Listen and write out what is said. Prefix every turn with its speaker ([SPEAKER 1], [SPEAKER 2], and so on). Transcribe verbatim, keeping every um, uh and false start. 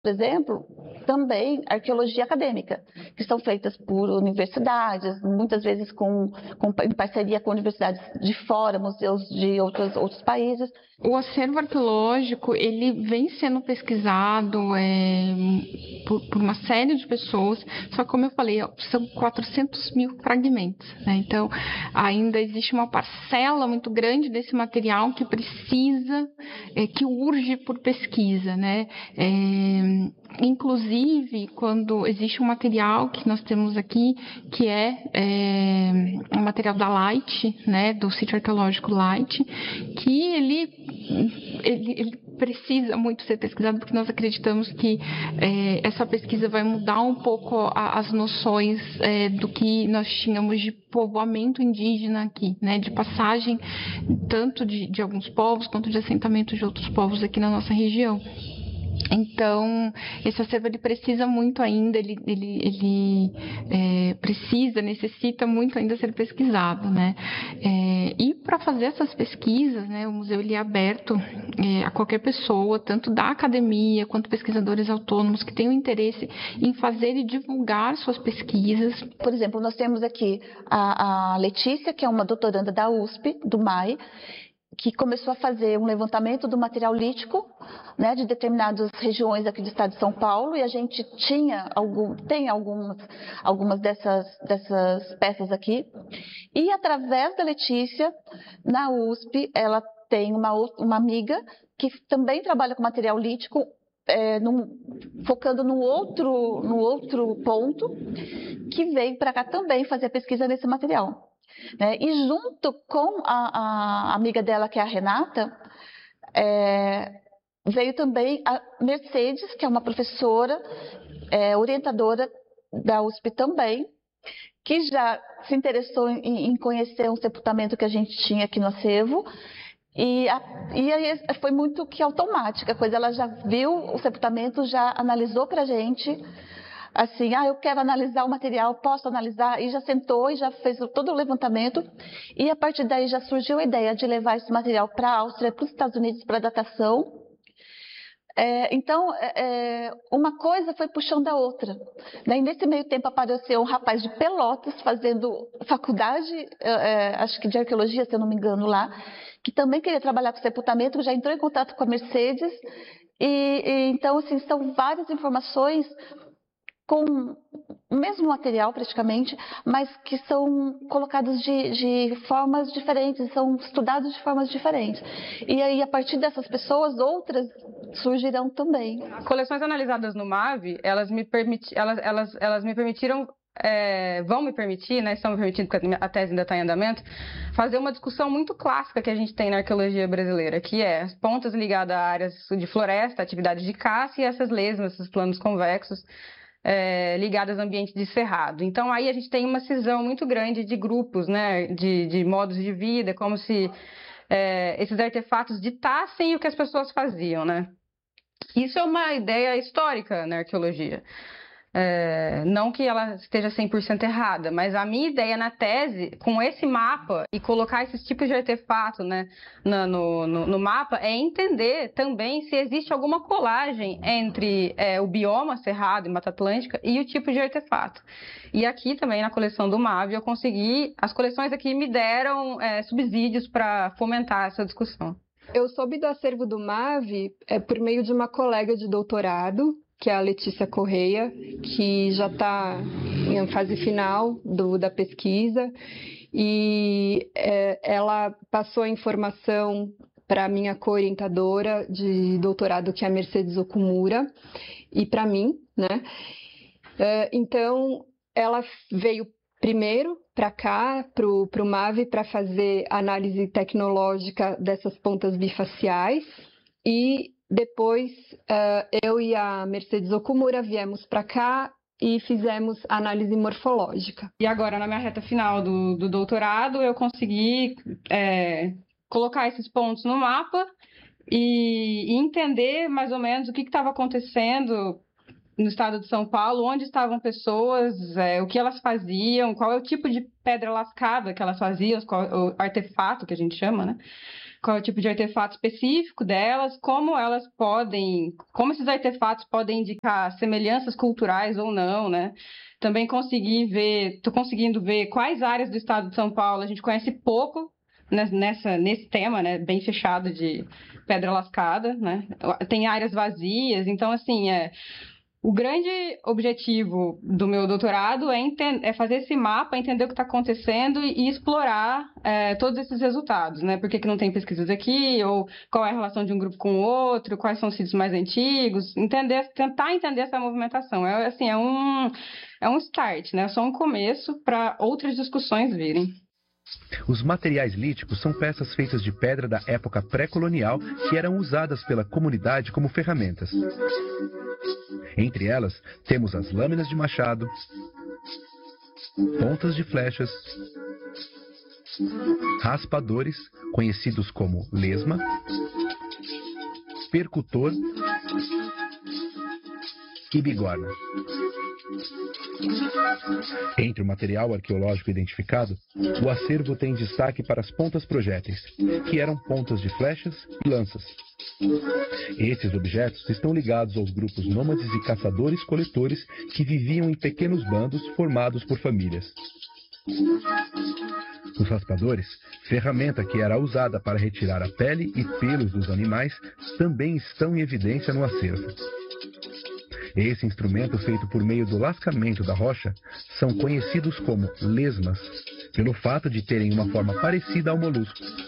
[SPEAKER 1] por exemplo, também arqueologia acadêmica, que são feitas por universidades, muitas vezes com, com, em parceria com universidades de fora, museus de outros, outros países.
[SPEAKER 2] O acervo arqueológico, ele vem sendo pesquisado é, por, por uma série de pessoas, só que, como eu falei, são quatrocentos mil fragmentos, né? Então, ainda existe uma parcela muito grande desse material que precisa, é, que urge por pesquisa, né? É, inclusive, quando existe um material que nós temos aqui, que é, é um material da Light, né, do sítio arqueológico Light, que ele Ele, ele precisa muito ser pesquisado, porque nós acreditamos que é, essa pesquisa vai mudar um pouco a, as noções é, do que nós tínhamos de povoamento indígena aqui, né, de passagem tanto de, de alguns povos quanto de assentamento de outros povos aqui na nossa região. Então, esse acervo ele precisa muito ainda, ele, ele, ele é, precisa, necessita muito ainda ser pesquisado, né? É, e para fazer essas pesquisas, né, o museu ele é aberto é, a qualquer pessoa, tanto da academia quanto pesquisadores autônomos que tenham interesse em fazer e divulgar suas pesquisas.
[SPEAKER 1] Por exemplo, nós temos aqui a, a Letícia, que é uma doutoranda da U S P, do M A I, que começou a fazer um levantamento do material lítico, né, de determinadas regiões aqui do estado de São Paulo, e a gente tinha algum, tem algumas, algumas dessas, dessas peças aqui. E através da Letícia, na U S P, ela tem uma, uma amiga que também trabalha com material lítico, é, num, focando no outro, no outro ponto, que veio para cá também fazer a pesquisa nesse material. Né? E junto com a, a amiga dela, que é a Renata, é, veio também a Mercedes, que é uma professora, é, orientadora da U S P também, que já se interessou em, em conhecer um sepultamento que a gente tinha aqui no acervo. E, a, e aí foi muito que automática a coisa, ela já viu o sepultamento, já analisou para a gente, assim, ah, eu quero analisar o material, posso analisar, e já sentou e já fez todo o levantamento, e a partir daí já surgiu a ideia de levar esse material para a Áustria, para os Estados Unidos, para datação. É, então, é, uma coisa foi puxando a outra, né? E nesse meio tempo apareceu um rapaz de Pelotas fazendo faculdade, é, acho que de arqueologia, se eu não me engano, lá, que também queria trabalhar com sepultamento, já entrou em contato com a Mercedes, e, e então, assim, são várias informações com o mesmo material praticamente, mas que são colocados de, de formas diferentes, são estudados de formas diferentes. E aí, a partir dessas pessoas, outras surgirão também.
[SPEAKER 3] As coleções analisadas no M A V, elas me, permiti, elas, elas, elas me permitiram, é, vão me permitir, né, estão me permitindo, porque a tese ainda está em andamento, fazer uma discussão muito clássica que a gente tem na arqueologia brasileira, que é as pontas ligadas a áreas de floresta, atividades de caça, e essas lesmas, esses planos convexos, É, ligadas ao ambiente de cerrado. Então, aí a gente tem uma cisão muito grande de grupos, né, de, de modos de vida, como se é, esses artefatos ditassem o que as pessoas faziam, né? Isso é uma ideia histórica na arqueologia. É, não que ela esteja cem por cento errada, mas a minha ideia na tese, com esse mapa e colocar esses tipos de artefato, né, no, no, no mapa, é entender também se existe alguma colagem entre é, o bioma cerrado e Mata Atlântica e o tipo de artefato. E aqui também na coleção do M A V eu consegui, as coleções aqui me deram é, subsídios para fomentar essa discussão.
[SPEAKER 4] Eu soube do acervo do M A V é, por meio de uma colega de doutorado, que é a Letícia Correia, que já está em fase final do, da pesquisa, e é, ela passou a informação para a minha co-orientadora de doutorado, que é a Mercedes Okumura, e para mim, né? É, então, ela veio primeiro para cá, para o M A V, para fazer análise tecnológica dessas pontas bifaciais, e depois, uh, eu e a Mercedes Okumura viemos para cá e fizemos análise morfológica.
[SPEAKER 3] E agora, na minha reta final do, do doutorado, eu consegui é, colocar esses pontos no mapa e, e entender mais ou menos o que estava acontecendo no estado de São Paulo, onde estavam pessoas, é, o que elas faziam, qual é o tipo de pedra lascada que elas faziam, qual é o artefato que a gente chama, né? Qual é o tipo de artefato específico delas, como elas podem, como esses artefatos podem indicar semelhanças culturais ou não, né? Também consegui ver, estou conseguindo ver quais áreas do estado de São Paulo a gente conhece pouco nessa, nesse tema, né? Bem fechado de pedra lascada, né? Tem áreas vazias, então, assim, é... O grande objetivo do meu doutorado é, entender, é fazer esse mapa, entender o que está acontecendo e explorar é, todos esses resultados, né? Por que, que não tem pesquisas aqui, ou qual é a relação de um grupo com o outro, quais são os sítios mais antigos, entender, tentar entender essa movimentação. É, assim, é, um, é um start, né? É só um começo para outras discussões virem.
[SPEAKER 5] Os materiais líticos são peças feitas de pedra da época pré-colonial que eram usadas pela comunidade como ferramentas. Entre elas, temos as lâminas de machado, pontas de flechas, raspadores, conhecidos como lesma, percutor e bigorna. Entre o material arqueológico identificado, o acervo tem destaque para as pontas projéteis, que eram pontas de flechas e lanças. Esses objetos estão ligados aos grupos nômades e caçadores-coletores que viviam em pequenos bandos formados por famílias. Os raspadores, ferramenta que era usada para retirar a pele e pelos dos animais, também estão em evidência no acervo. Esse instrumento, feito por meio do lascamento da rocha, são conhecidos como lesmas, pelo fato de terem uma forma parecida ao molusco.